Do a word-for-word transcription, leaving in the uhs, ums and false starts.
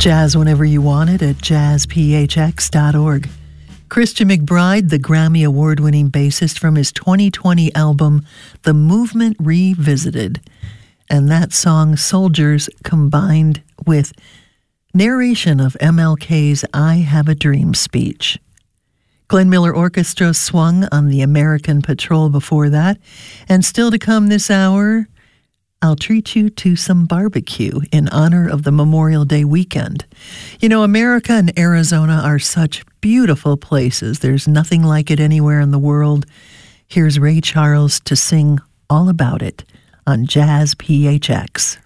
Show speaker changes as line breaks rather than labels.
Jazz whenever you want it at jazz p h x dot org. Christian McBride, the Grammy Award-winning bassist from his twenty twenty album, The Movement Revisited. And that song, Soldiers, combined with narration of M L K's I Have a Dream speech. Glenn Miller Orchestra swung on the American Patrol before that. And still to come this hour, I'll treat you to some barbecue in honor of the Memorial Day weekend. You know, America and Arizona are such beautiful places. There's nothing like it anywhere in the world. Here's Ray Charles to sing all about it on Jazz P H X.